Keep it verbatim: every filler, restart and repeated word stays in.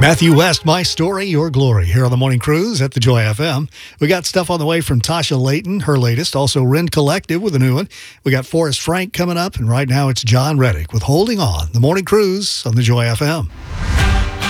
Matthew West, My Story, Your Glory, here on the Morning Cruise at the Joy F M. We got stuff on the way from Tasha Layton, her latest. Also, Rend Collective with a new one. We got Forrest Frank coming up, and right now it's John Reddick with Holding On. The Morning Cruise on the Joy F M.